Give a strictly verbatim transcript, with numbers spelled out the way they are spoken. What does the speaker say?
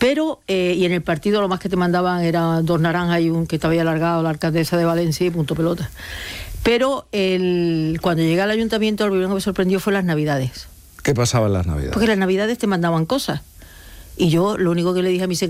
Pero, eh, y en el partido lo más que te mandaban era dos naranjas y un que te había alargado la alcaldesa de Valencia y punto pelota. Pero el, cuando llegué al ayuntamiento, lo primero que me sorprendió fue las navidades. ¿Qué pasaba en las navidades? Porque las navidades te mandaban cosas. Y yo lo único que le dije a mi secretaria